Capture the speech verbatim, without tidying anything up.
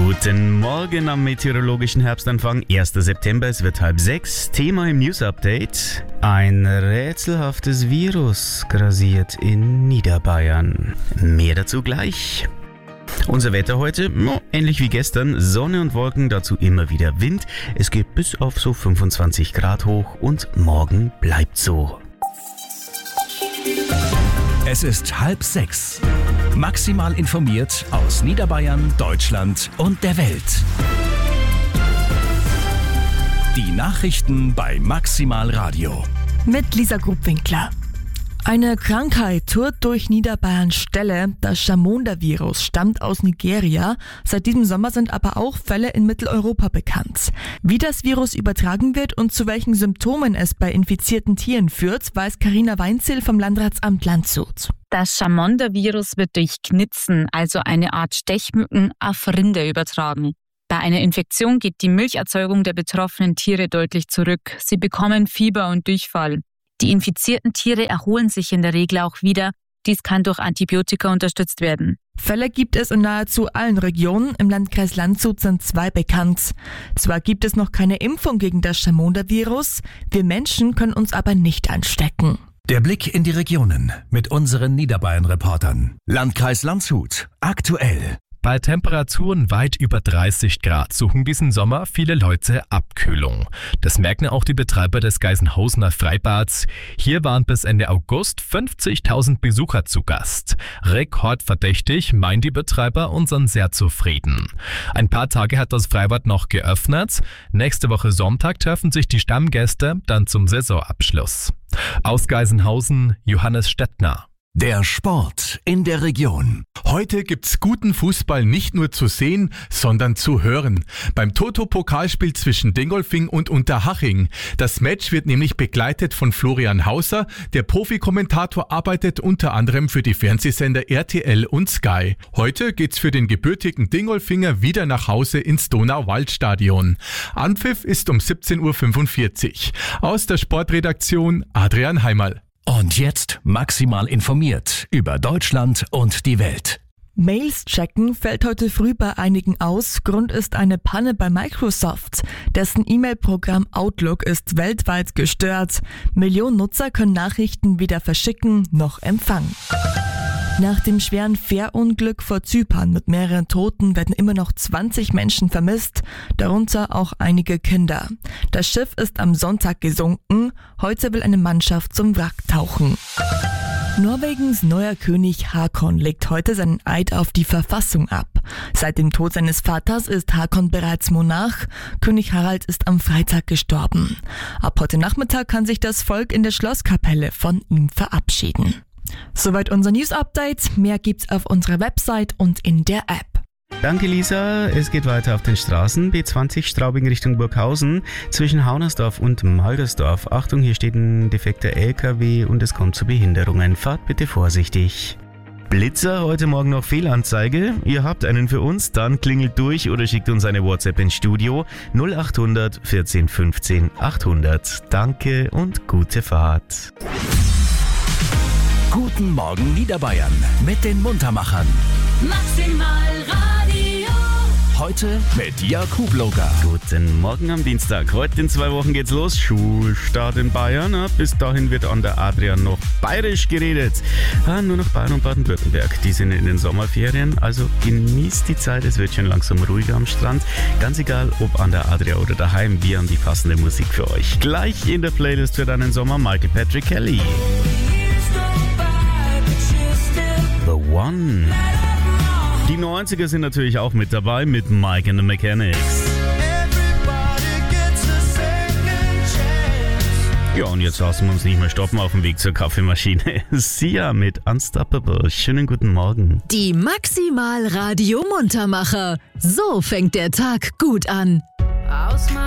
Guten Morgen am meteorologischen Herbstanfang, erster September, es wird halb sechs. Thema im News Update: Ein rätselhaftes Virus grassiert in Niederbayern. Mehr dazu gleich. Unser Wetter heute, no, ähnlich wie gestern, Sonne und Wolken, dazu immer wieder Wind. Es geht bis auf so fünfundzwanzig Grad hoch und morgen bleibt so. Es ist halb sechs. Maximal informiert aus Niederbayern, Deutschland und der Welt. Die Nachrichten bei Maximal Radio. Mit Lisa Grubwinkler. Eine Krankheit tourt durch Niederbayerns Ställe. Das Chamonda-Virus stammt aus Nigeria. Seit diesem Sommer sind aber auch Fälle in Mitteleuropa bekannt. Wie das Virus übertragen wird und zu welchen Symptomen es bei infizierten Tieren führt, weiß Carina Weinzierl vom Landratsamt Landshut. Das Chamonda-Virus wird durch Knitzen, also eine Art Stechmücken, auf Rinder übertragen. Bei einer Infektion geht die Milcherzeugung der betroffenen Tiere deutlich zurück. Sie bekommen Fieber und Durchfall. Die infizierten Tiere erholen sich in der Regel auch wieder. Dies kann durch Antibiotika unterstützt werden. Fälle gibt es in nahezu allen Regionen. Im Landkreis Landshut sind zwei bekannt. Zwar gibt es noch keine Impfung gegen das Chamonda-Virus, wir Menschen können uns aber nicht anstecken. Der Blick in die Regionen mit unseren Niederbayern-Reportern. Landkreis Landshut, aktuell. Bei Temperaturen weit über dreißig Grad suchen diesen Sommer viele Leute Abkühlung. Das merken auch die Betreiber des Geisenhausener Freibads. Hier waren bis Ende August fünfzigtausend Besucher zu Gast. Rekordverdächtig, meinen die Betreiber, und sind sehr zufrieden. Ein paar Tage hat das Freibad noch geöffnet. Nächste Woche Sonntag treffen sich die Stammgäste dann zum Saisonabschluss. Aus Geisenhausen, Johannes Stettner. Der Sport in der Region. Heute gibt's guten Fußball nicht nur zu sehen, sondern zu hören. Beim Toto-Pokalspiel zwischen Dingolfing und Unterhaching. Das Match wird nämlich begleitet von Florian Hauser. Der Profikommentator arbeitet unter anderem für die Fernsehsender R T L und Sky. Heute geht's für den gebürtigen Dingolfinger wieder nach Hause ins Donauwaldstadion. Anpfiff ist um siebzehn Uhr fünfundvierzig. Aus der Sportredaktion Adrian Heimerl. Und jetzt maximal informiert über Deutschland und die Welt. Mails checken fällt heute früh bei einigen aus. Grund ist eine Panne bei Microsoft. Dessen E-Mail-Programm Outlook ist weltweit gestört. Millionen Nutzer können Nachrichten weder verschicken noch empfangen. Nach dem schweren Fährunglück vor Zypern mit mehreren Toten werden immer noch zwanzig Menschen vermisst, darunter auch einige Kinder. Das Schiff ist am Sonntag gesunken. Heute will eine Mannschaft zum Wrack tauchen. Norwegens neuer König Haakon legt heute seinen Eid auf die Verfassung ab. Seit dem Tod seines Vaters ist Haakon bereits Monarch. König Harald ist am Freitag gestorben. Ab heute Nachmittag kann sich das Volk in der Schlosskapelle von ihm verabschieden. Soweit unser News-Update. Mehr gibt's auf unserer Website und in der App. Danke Lisa, es geht weiter auf den Straßen. B zwanzig Straubing Richtung Burghausen zwischen Haunersdorf und Maldersdorf. Achtung, hier steht ein defekter L K W und es kommt zu Behinderungen. Fahrt bitte vorsichtig. Blitzer, heute Morgen noch Fehlanzeige. Ihr habt einen für uns, dann klingelt durch oder schickt uns eine WhatsApp ins Studio null achthundert vierzehn fünfzehn achthundert. Danke und gute Fahrt. Guten Morgen Niederbayern mit den Muntermachern. Maximal Radio. Heute mit Jakub Loger. Guten Morgen am Dienstag. Heute in zwei Wochen geht's los. Schulstart in Bayern. Bis dahin wird an der Adrian noch bayerisch geredet. Ah, nur noch Bayern und Baden-Württemberg. Die sind in den Sommerferien. Also genießt die Zeit. Es wird schon langsam ruhiger am Strand. Ganz egal, ob an der Adria oder daheim. Wir haben die passende Musik für euch. Gleich in der Playlist für deinen Sommer Michael Patrick Kelly. The One. Die neunziger sind natürlich auch mit dabei mit Mike and the Mechanics. Ja, und jetzt lassen wir uns nicht mehr stoppen auf dem Weg zur Kaffeemaschine. Sia mit Unstoppable. Schönen guten Morgen. Die Maximal Radio Muntermacher. So fängt der Tag gut an. Aus